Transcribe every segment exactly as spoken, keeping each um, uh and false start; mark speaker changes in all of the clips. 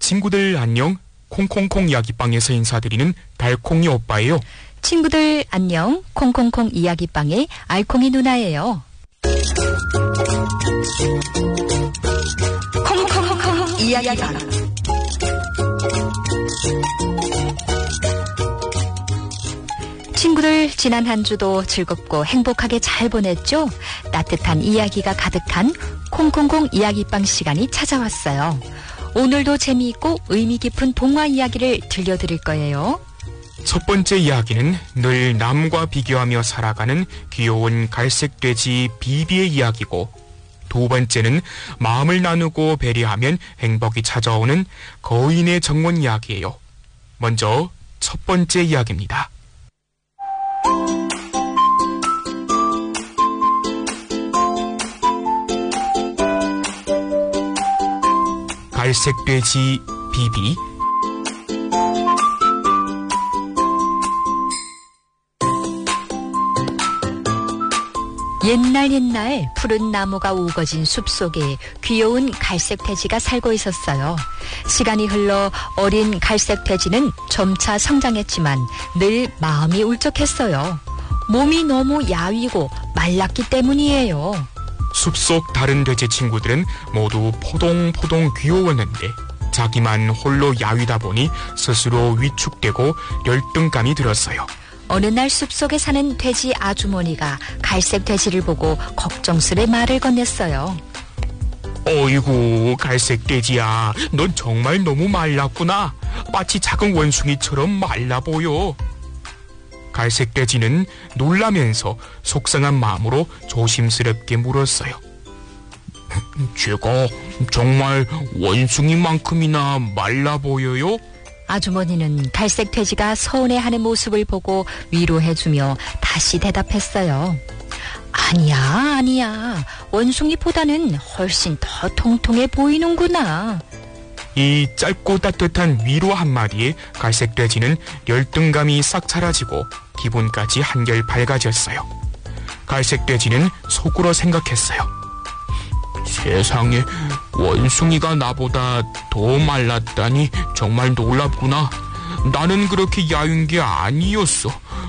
Speaker 1: 친구들 안녕. 콩콩콩 이야기방에서 인사드리는 달콩이 오빠예요.
Speaker 2: 친구들 안녕. 콩콩콩 이야기방의 알콩이 누나예요. 콩콩콩 이야기방. 친구들 지난 한 주도 즐겁고 행복하게 잘 보냈죠? 따뜻한 이야기가 가득한 콩콩콩 이야기방 시간이 찾아왔어요. 오늘도 재미있고 의미 깊은 동화 이야기를 들려드릴 거예요.
Speaker 1: 첫 번째 이야기는 늘 남과 비교하며 살아가는 귀여운 갈색 돼지 비비의 이야기고, 두 번째는 마음을 나누고 배려하면 행복이 찾아오는 거인의 정원 이야기예요. 먼저 첫 번째 이야기입니다. 갈색 돼지 비비.
Speaker 2: 옛날 옛날 푸른 나무가 우거진 숲속에 귀여운 갈색 돼지가 살고 있었어요. 시간이 흘러 어린 갈색 돼지는 점차 성장했지만 늘 마음이 울적했어요. 몸이 너무 야위고 말랐기 때문이에요.
Speaker 1: 숲속 다른 돼지 친구들은 모두 포동포동 귀여웠는데 자기만 홀로 야위다 보니 스스로 위축되고 열등감이 들었어요.
Speaker 2: 어느 날 숲속에 사는 돼지 아주머니가 갈색 돼지를 보고 걱정스레 말을 건넸어요.
Speaker 1: 어이구, 갈색 돼지야, 넌 정말 너무 말랐구나. 마치 작은 원숭이처럼 말라 보여. 갈색 돼지는 놀라면서 속상한 마음으로 조심스럽게 물었어요. 제가 정말 원숭이만큼이나 말라 보여요?
Speaker 2: 아주머니는 갈색 돼지가 서운해하는 모습을 보고 위로해주며 다시 대답했어요. 아니야, 아니야. 원숭이보다는 훨씬 더 통통해 보이는구나.
Speaker 1: 이 짧고 따뜻한 위로 한마디에 갈색 돼지는 열등감이 싹 사라지고 기분까지 한결 밝아졌어요. 갈색 돼지는 속으로 생각했어요. 세상에, 원숭이가 나보다 더 말랐다니 정말 놀랍구나. 나는 그렇게 야윈 게 아니었어.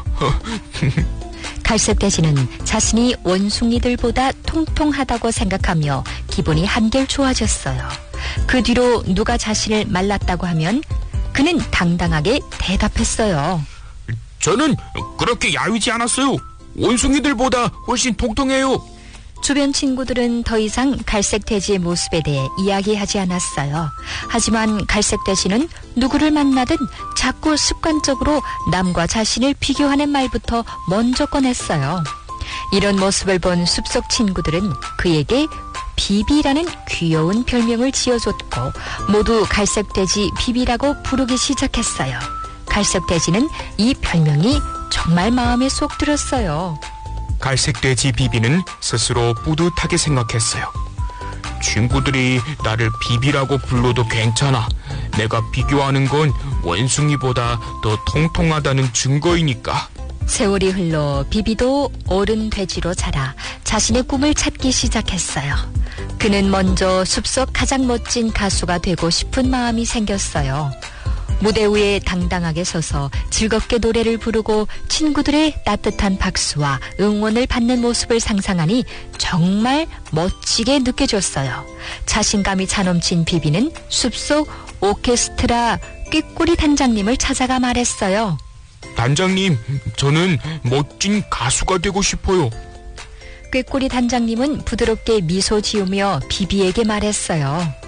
Speaker 2: 갈색 돼지는 자신이 원숭이들보다 통통하다고 생각하며 기분이 한결 좋아졌어요. 그 뒤로 누가 자신을 말랐다고 하면 그는 당당하게 대답했어요.
Speaker 1: 저는 그렇게 야위지 않았어요. 원숭이들보다 훨씬 통통해요.
Speaker 2: 주변 친구들은 더 이상 갈색 돼지의 모습에 대해 이야기하지 않았어요. 하지만 갈색 돼지는 누구를 만나든 자꾸 습관적으로 남과 자신을 비교하는 말부터 먼저 꺼냈어요. 이런 모습을 본 숲속 친구들은 그에게 비비라는 귀여운 별명을 지어줬고 모두 갈색 돼지 비비라고 부르기 시작했어요. 갈색 돼지는 이 별명이 정말 마음에 쏙 들었어요.
Speaker 1: 갈색 돼지 비비는 스스로 뿌듯하게 생각했어요. 친구들이 나를 비비라고 불러도 괜찮아. 내가 비교하는 건 원숭이보다 더 통통하다는 증거이니까.
Speaker 2: 세월이 흘러 비비도 어른 돼지로 자라 자신의 꿈을 찾기 시작했어요. 그는 먼저 숲속 가장 멋진 가수가 되고 싶은 마음이 생겼어요. 무대 위에 당당하게 서서 즐겁게 노래를 부르고 친구들의 따뜻한 박수와 응원을 받는 모습을 상상하니 정말 멋지게 느껴졌어요. 자신감이 차넘친 비비는 숲속 오케스트라 꾀꼬리 단장님을 찾아가 말했어요.
Speaker 1: 단장님, 저는 멋진 가수가 되고 싶어요.
Speaker 2: 꾀꼬리 단장님은 부드럽게 미소 지으며 비비에게 말했어요.